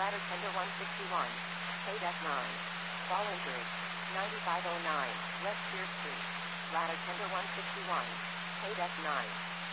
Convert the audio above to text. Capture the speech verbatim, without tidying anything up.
Ladder Tender one sixty-one. Paid F nine. Fallen Bridge. ninety-five oh nine. West Pier Street. Ladder Tender one sixty-one. Paid F nine.